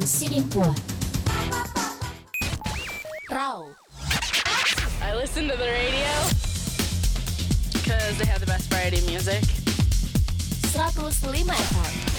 Sinipur. Rau. I listen to the radio because they have the best variety music. 105 FM.